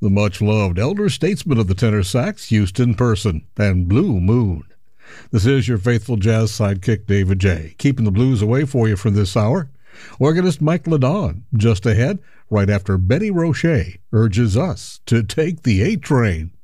the much-loved elder statesman of the tenor sax, Houston Person, and Blue Moon. This is your faithful jazz sidekick, David J., keeping the blues away for you for this hour. Organist Mike Ladon, just ahead, right after Benny Roche urges us to take the A train.